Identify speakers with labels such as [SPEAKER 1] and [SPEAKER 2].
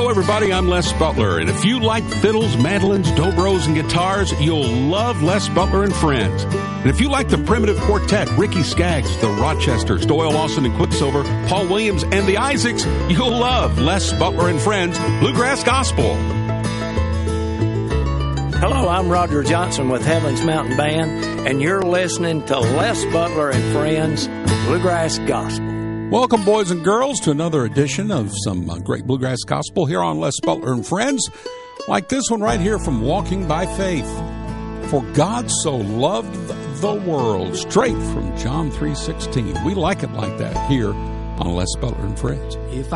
[SPEAKER 1] Hello, everybody. I'm Les Butler, and if you like fiddles, mandolins, dobros, and guitars, you'll love Les Butler and Friends. And if you like the Primitive Quartet, Ricky Skaggs, the Rochesters, Doyle Lawson and Quicksilver, Paul Williams, and the Isaacs, you'll love Les Butler and Friends, Bluegrass Gospel.
[SPEAKER 2] Hello, I'm Roger Johnson with Heaven's Mountain Band, and you're listening to Les Butler and Friends, Bluegrass Gospel.
[SPEAKER 3] Welcome, boys and girls, to another edition of some great Bluegrass Gospel here on Les Butler and Friends, like this one right here from Walking by Faith. For God so loved the world, straight from John 3:16. We like it like that here on Les Butler and Friends.